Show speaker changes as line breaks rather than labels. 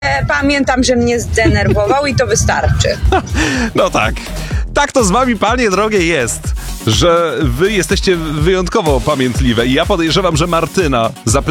Pamiętam, że mnie zdenerwował i to wystarczy.
No tak. Tak to z wami, panie drogie, jest, że wy jesteście wyjątkowo pamiętliwe i ja podejrzewam, że Martyna